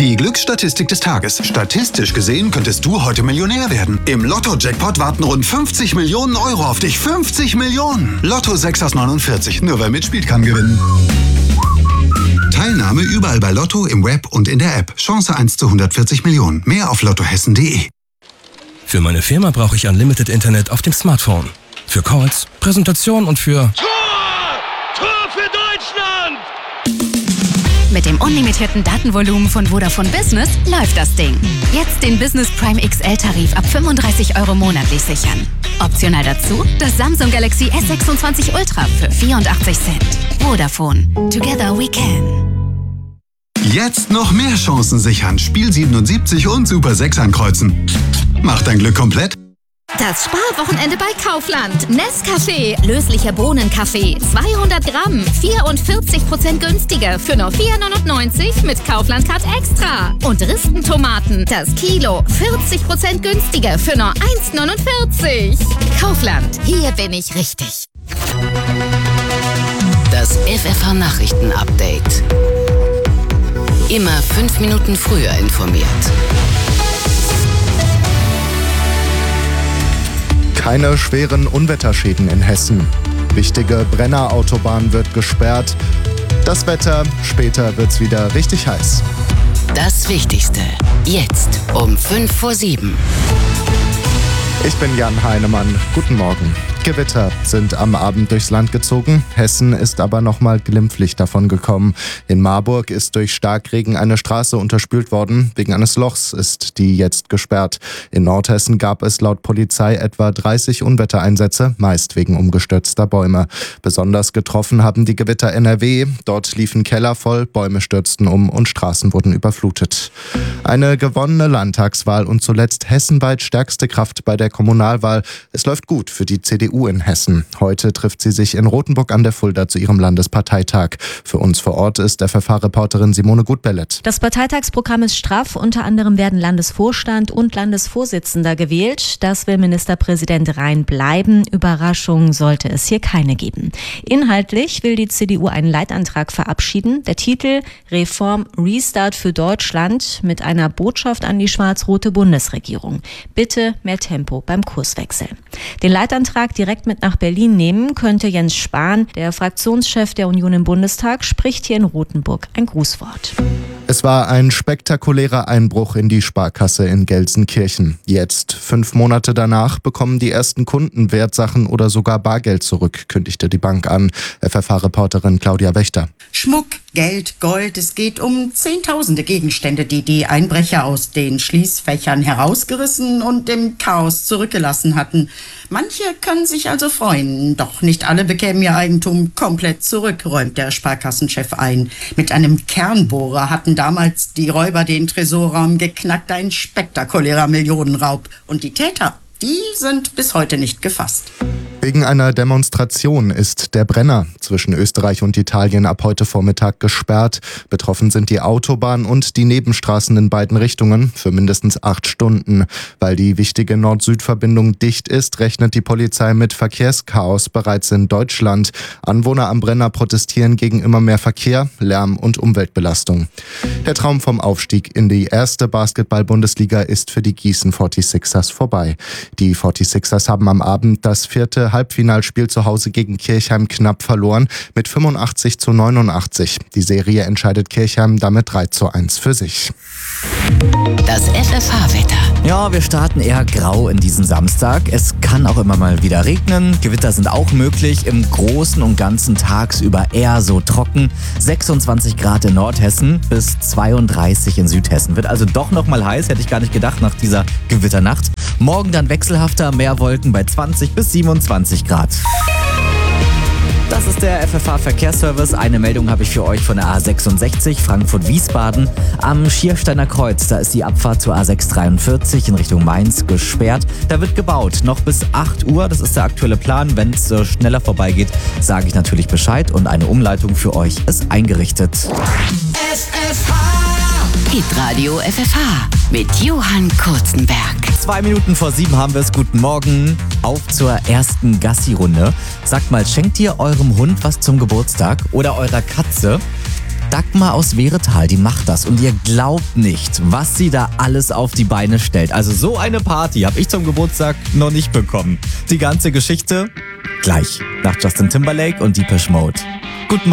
Die Glücksstatistik des Tages. Statistisch gesehen könntest du heute Millionär werden. Im Lotto-Jackpot warten rund 50 Millionen Euro auf dich. 50 Millionen! Lotto 6 aus 49. Nur wer mitspielt, kann gewinnen. Teilnahme überall bei Lotto, im Web und in der App. Chance 1 zu 140 Millionen. Mehr auf lottohessen.de. Für meine Firma brauche ich Unlimited Internet auf dem Smartphone. Für Calls, Präsentation und für... Tor für Deutschland! Mit dem unlimitierten Datenvolumen von Vodafone Business läuft das Ding. Jetzt den Business Prime XL-Tarif ab 35 € monatlich sichern. Optional dazu das Samsung Galaxy S26 Ultra für 84 Cent. Vodafone. Together we can. Jetzt noch mehr Chancen sichern. Spiel 77 und Super 6 ankreuzen. Mach dein Glück komplett. Das Sparwochenende bei Kaufland. Nescafé, löslicher Bohnenkaffee, 200 Gramm, 44% günstiger für nur 4,99 mit Kaufland Card Extra. Und Ristentomaten, das Kilo, 40% günstiger für nur 1,49. Kaufland, hier bin ich richtig. Das FFH-Nachrichten-Update. Immer 5 Minuten früher informiert. Keine schweren Unwetterschäden in Hessen. Wichtige Brennerautobahn wird gesperrt. Das Wetter, später wird's wieder richtig heiß. Das Wichtigste, jetzt um 6:55. Ich bin Jan Heinemann. Guten Morgen. Gewitter sind am Abend durchs Land gezogen. Hessen ist aber nochmal glimpflich davon gekommen. In Marburg ist durch Starkregen eine Straße unterspült worden. Wegen eines Lochs ist die jetzt gesperrt. In Nordhessen gab es laut Polizei etwa 30 Unwettereinsätze, meist wegen umgestürzter Bäume. Besonders getroffen haben die Gewitter NRW. Dort liefen Keller voll, Bäume stürzten um und Straßen wurden überflutet. Eine gewonnene Landtagswahl und zuletzt hessenweit stärkste Kraft bei der Kommunalwahl. Es läuft gut für die CDU in Hessen. Heute trifft sie sich in Rothenburg an der Fulda zu ihrem Landesparteitag. Für uns vor Ort ist FFH-Reporterin Simone Gutbellet. Das Parteitagsprogramm ist straff. Unter anderem werden Landesvorstand und Landesvorsitzender gewählt. Das will Ministerpräsident Rhein bleiben. Überraschungen sollte es hier keine geben. Inhaltlich will die CDU einen Leitantrag verabschieden. Der Titel Reform Restart für Deutschland mit einer Botschaft an die schwarz-rote Bundesregierung. Bitte mehr Tempo beim Kurswechsel. Den Leitantrag direkt mit nach Berlin nehmen könnte Jens Spahn. Der Fraktionschef der Union im Bundestag spricht hier in Rothenburg ein Grußwort. Es war ein spektakulärer Einbruch in die Sparkasse in Gelsenkirchen. Jetzt, 5 Monate danach, bekommen die ersten Kunden Wertsachen oder sogar Bargeld zurück, kündigte die Bank an. FFH-Reporterin Claudia Wächter. Schmuck, Geld, Gold, es geht um Zehntausende Gegenstände, die die Einbrecher aus den Schließfächern herausgerissen und im Chaos zurückgelassen hatten. Manche können sich also freuen, doch nicht alle bekämen ihr Eigentum komplett zurück, räumt der Sparkassenchef ein. Mit einem Kernbohrer hatten damals die Räuber den Tresorraum geknackt, ein spektakulärer Millionenraub. Und die Täter, die sind bis heute nicht gefasst. Wegen einer Demonstration ist der Brenner zwischen Österreich und Italien ab heute Vormittag gesperrt. Betroffen sind die Autobahn und die Nebenstraßen in beiden Richtungen für mindestens 8 Stunden. Weil die wichtige Nord-Süd-Verbindung dicht ist, rechnet die Polizei mit Verkehrschaos bereits in Deutschland. Anwohner am Brenner protestieren gegen immer mehr Verkehr, Lärm und Umweltbelastung. Der Traum vom Aufstieg in die erste Basketball-Bundesliga ist für die Gießen 46ers vorbei. Die 46ers haben am Abend das 4. Halbfinalspiel zu Hause gegen Kirchheim knapp verloren mit 85:89. Die Serie entscheidet Kirchheim damit 3:1 für sich. Das FFH-Wetter. Ja, wir starten eher grau in diesen Samstag. Es kann auch immer mal wieder regnen. Gewitter sind auch möglich. Im Großen und Ganzen tagsüber eher so trocken. 26 Grad in Nordhessen bis 32 in Südhessen. Wird also doch noch mal heiß, hätte ich gar nicht gedacht nach dieser Gewitternacht. Morgen dann wechselhafter, mehr Wolken bei 20 bis 27 Grad. Das ist der FFH-Verkehrsservice. Eine Meldung habe ich für euch von der A66 Frankfurt-Wiesbaden. Am Schiersteiner Kreuz, da ist die Abfahrt zur A643 in Richtung Mainz gesperrt. Da wird gebaut, noch bis 8 Uhr. Das ist der aktuelle Plan. Wenn es schneller vorbeigeht, sage ich natürlich Bescheid. Und eine Umleitung für euch ist eingerichtet. Hitradio FFH mit Johann Kurzenberg. 2 Minuten vor 7 haben wir es. Guten Morgen. Auf zur ersten Gassi-Runde. Sagt mal, schenkt ihr eurem Hund was zum Geburtstag oder eurer Katze? Dagmar aus Wehretal, die macht das und ihr glaubt nicht, was sie da alles auf die Beine stellt. Also so eine Party habe ich zum Geburtstag noch nicht bekommen. Die ganze Geschichte gleich nach Justin Timberlake und Depeche Mode. Guten Morgen.